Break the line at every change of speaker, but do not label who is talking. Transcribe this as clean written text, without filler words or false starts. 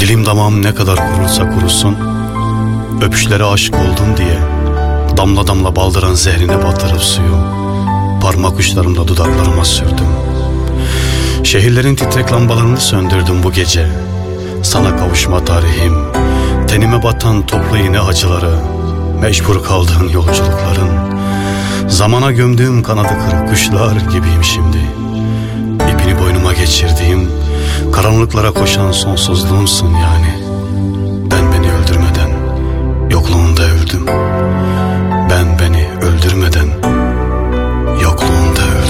Dilim damağım ne kadar kurursa kurusun, öpüşlere aşık oldum diye damla damla baldıran zehrine batırıp suyu parmak uçlarımla dudaklarıma sürdüm. Şehirlerin titrek lambalarını söndürdüm bu gece. Sana kavuşma tarihim, tenime batan toplu iğne acıları, mecbur kaldığın yolculukların. Zamana gömdüğüm kanadı kırık kuşlar gibiyim şimdi. İpini boynuma geçirdiğim, karanlıklara koşan sonsuzluğumsun yani.